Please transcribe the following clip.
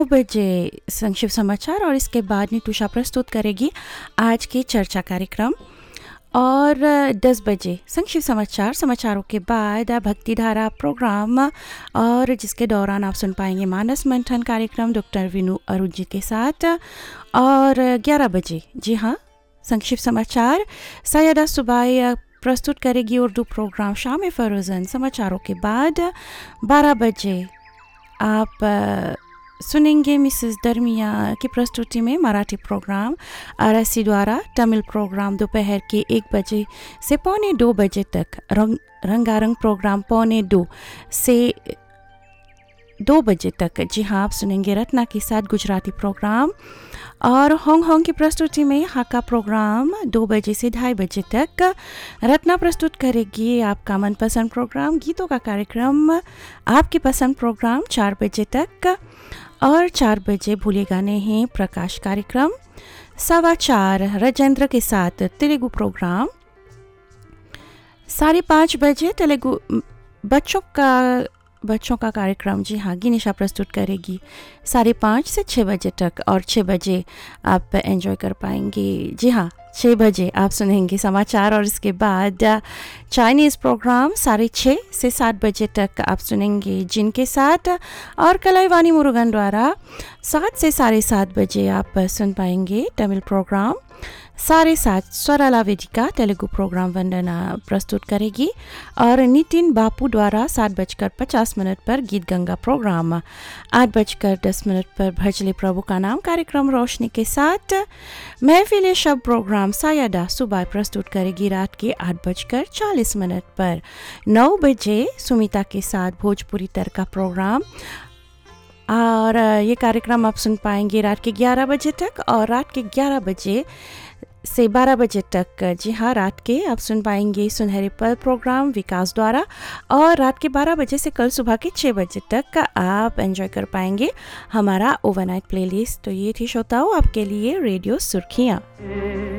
बजे संक्षिप्त समाचार और इसके बाद नितुषा प्रस्तुत करेगी आज की चर्चा कार्यक्रम। और 10 बजे संक्षिप्त समाचारों के बाद भक्ति धारा प्रोग्राम और जिसके दौरान आप सुन पाएंगे मानस मंथन कार्यक्रम डॉक्टर विनू अरुण जी के साथ। और 11 बजे जी हाँ संक्षिप्त समाचार सैयदा सुबाई प्रस्तुत करेगी उर्दू प्रोग्राम शाम फरोजन। समाचारों के बाद 12 बजे आप सुनेंगे मिसेस दरमिया की प्रस्तुति में मराठी प्रोग्राम आरएससी द्वारा। तमिल प्रोग्राम दोपहर के 1 बजे से 1:45 बजे तक। रंगारंग प्रोग्राम 1:45 से 2 बजे तक। जी हाँ आप सुनेंगे रत्ना के साथ गुजराती प्रोग्राम। और होंग की प्रस्तुति में हाका प्रोग्राम 2 बजे से 2:30 बजे तक। रत्ना प्रस्तुत करेगी आपका मनपसंद प्रोग्राम गीतों का कार्यक्रम आपकी पसंद प्रोग्राम 4 बजे तक। और 4 बजे भूलेगा नहीं प्रकाश कार्यक्रम। 4:15 राजेंद्र के साथ तेलुगु प्रोग्राम। 5:30 बजे तेलुगु बच्चों का कार्यक्रम जी हाँ गिनिशा प्रस्तुत करेगी 5:30 से 6 बजे तक। और 6 बजे आप एंजॉय कर पाएंगे जी हाँ 6 बजे आप सुनेंगे समाचार और इसके बाद चाइनीज़ प्रोग्राम 6:30 से 7 बजे तक आप सुनेंगे जिनके साथ। और कलाईवानी मुरुगन द्वारा 7 से 7:30 बजे आप सुन पाएंगे तमिल प्रोग्राम। 7:30 स्वराला वेदिका तेलुगु प्रोग्राम वंदना प्रस्तुत करेगी। और नितिन बापू द्वारा 7:50 पर गीत गंगा प्रोग्राम। 8:10 पर भजले प्रभु का नाम कार्यक्रम रोशनी के साथ। महफिल शब प्रोग्राम सैयदा सुबाई प्रस्तुत करेगी रात के 8:40 पर। 9 बजे सुमिता के साथ भोजपुरी तड़का प्रोग्राम। और ये कार्यक्रम आप सुन पाएंगे रात के 11 बजे तक। और रात के 11 बजे से 12 बजे तक जी हाँ रात के आप सुन पाएंगे सुनहरे पल प्रोग्राम विकास द्वारा। और रात के 12 बजे से कल सुबह के 6 बजे तक आप एंजॉय कर पाएंगे हमारा ओवरनाइट प्लेलिस्ट। तो ये थी श्रोताओं आपके लिए रेडियो सुर्खियाँ।